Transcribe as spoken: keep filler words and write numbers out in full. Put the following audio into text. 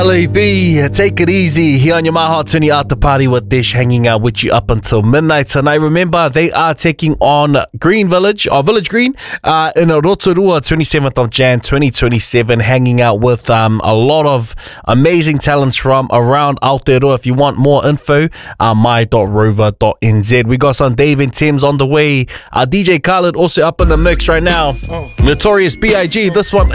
L A B, take it easy here on your My Hot twenty After Party with Dish, hanging out with you up until midnight. Tonight, remember, they are taking on Green Village, or Village Green, uh, in Rotorua, twenty-seventh of January twenty twenty-seven, hanging out with um, a lot of amazing talents from around Aotearoa. If you want more info, uh, my dot rover dot n z. We got some Dave and Tim's on the way. Uh, D J Khaled also up in the mix right now. Notorious B I G, this one